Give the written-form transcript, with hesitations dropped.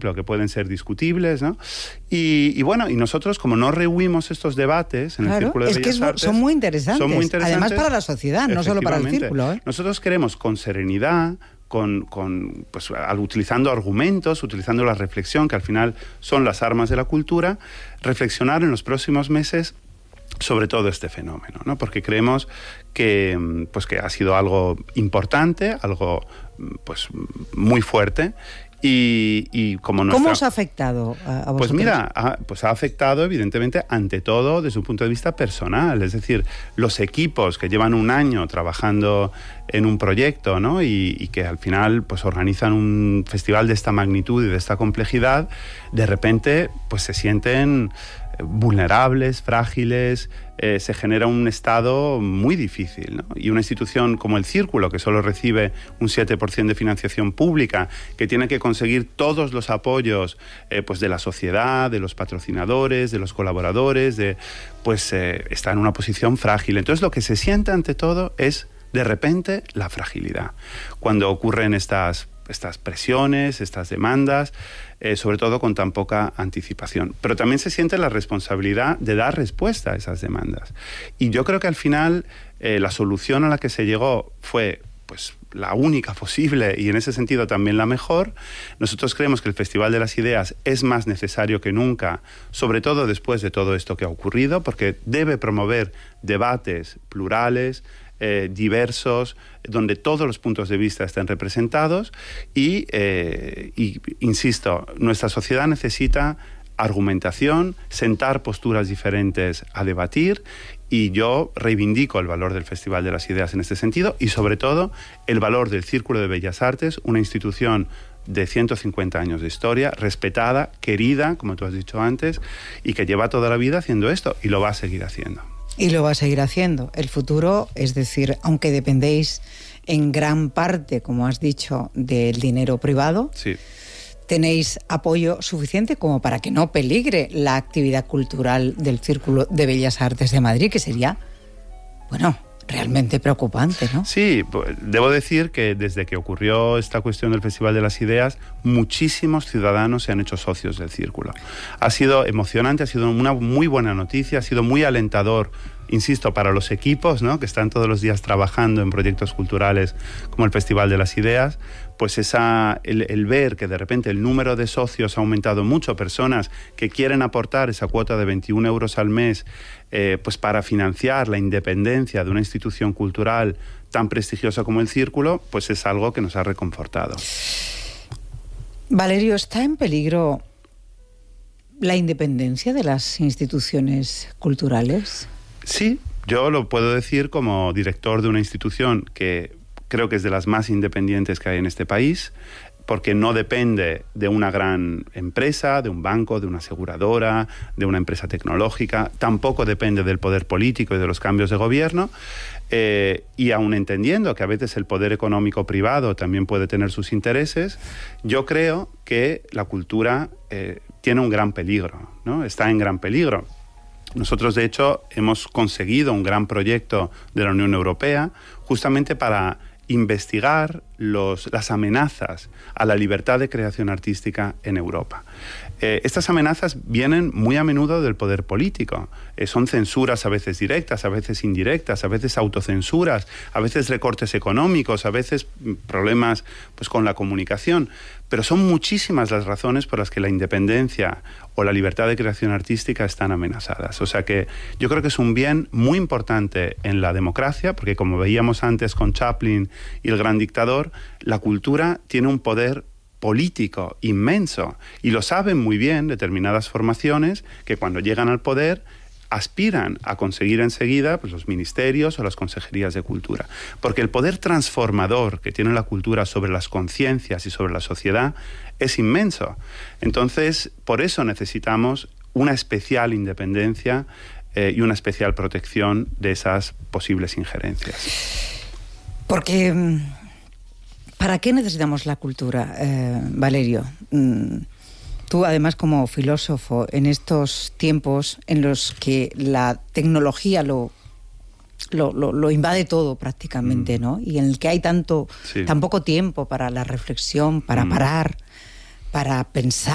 ejemplo, que pueden ser discutibles, ¿no? Y bueno, y nosotros, como no rehuimos estos debates en el Círculo de Bellas Artes... son muy interesantes. Además para la sociedad, no solo para el Círculo, ¿eh? Nosotros queremos, con serenidad, pues, utilizando argumentos, utilizando la reflexión, que al final son las armas de la cultura, reflexionar en los próximos meses sobre todo este fenómeno, ¿no? Porque creemos que, pues, que ha sido algo importante, algo, pues, muy fuerte. Y como ¿Cómo os ha afectado a vosotros? Pues mira, ha afectado evidentemente ante todo desde un punto de vista personal, es decir, los equipos que llevan un año trabajando en un proyecto, ¿no? y que al final pues organizan un festival de esta magnitud y de esta complejidad, de repente pues se sienten vulnerables, frágiles, se genera un estado muy difícil, ¿no? Y una institución como el Círculo, que solo recibe un 7% de financiación pública, que tiene que conseguir todos los apoyos pues de la sociedad, de los patrocinadores, de los colaboradores, está en una posición frágil. Entonces lo que se siente ante todo es de repente la fragilidad. Cuando ocurren estas presiones, estas demandas, sobre todo con tan poca anticipación. Pero también se siente la responsabilidad de dar respuesta a esas demandas. Y yo creo que al final la solución a la que se llegó fue pues la única posible y en ese sentido también la mejor. Nosotros creemos que el Festival de las Ideas es más necesario que nunca, sobre todo después de todo esto que ha ocurrido, porque debe promover debates plurales, diversos, donde todos los puntos de vista estén representados y insisto, nuestra sociedad necesita argumentación, sentar posturas diferentes a debatir, y yo reivindico el valor del Festival de las Ideas en este sentido y sobre todo el valor del Círculo de Bellas Artes, una institución de 150 años de historia, respetada, querida, como tú has dicho antes, y que lleva toda la vida haciendo esto y lo va a seguir haciendo. Y lo va a seguir haciendo. El futuro, es decir, aunque dependéis en gran parte, como has dicho, del dinero privado, sí, tenéis apoyo suficiente como para que no peligre la actividad cultural del Círculo de Bellas Artes de Madrid, que sería, bueno, realmente preocupante, ¿no? Sí, debo decir que desde que ocurrió esta cuestión del Festival de las Ideas, muchísimos ciudadanos se han hecho socios del Círculo. Ha sido emocionante, ha sido una muy buena noticia, ha sido muy alentador, insisto, para los equipos, ¿no?, que están todos los días trabajando en proyectos culturales como el Festival de las Ideas, pues el ver que de repente el número de socios ha aumentado mucho, personas que quieren aportar esa cuota de 21 euros al mes pues para financiar la independencia de una institución cultural tan prestigiosa como el Círculo, pues es algo que nos ha reconfortado. Valerio, ¿está en peligro la independencia de las instituciones culturales? Sí, yo lo puedo decir como director de una institución que creo que es de las más independientes que hay en este país, porque no depende de una gran empresa, de un banco, de una aseguradora, de una empresa tecnológica, tampoco depende del poder político y de los cambios de gobierno, y aun entendiendo que a veces el poder económico privado también puede tener sus intereses, yo creo que la cultura tiene un gran peligro, ¿no? Está en gran peligro. Nosotros, de hecho, hemos conseguido un gran proyecto de la Unión Europea justamente para investigar las amenazas a la libertad de creación artística en Europa. Estas amenazas vienen muy a menudo del poder político. Son censuras a veces directas, a veces indirectas, a veces autocensuras, a veces recortes económicos, a veces problemas pues, con la comunicación. Pero son muchísimas las razones por las que la independencia o la libertad de creación artística están amenazadas. O sea que yo creo que es un bien muy importante en la democracia, porque como veíamos antes con Chaplin y el gran dictador, la cultura tiene un poder político inmenso y lo saben muy bien determinadas formaciones que cuando llegan al poder aspiran a conseguir enseguida pues, los ministerios o las consejerías de cultura. Porque el poder transformador que tiene la cultura sobre las conciencias y sobre la sociedad es inmenso. Entonces, por eso necesitamos una especial independencia y una especial protección de esas posibles injerencias. Porque, ¿para qué necesitamos la cultura, Valerio? Tú, además, como filósofo, en estos tiempos en los que la tecnología lo invade todo prácticamente, ¿no? Y en el que hay tan poco tiempo para la reflexión, para parar, para pensar.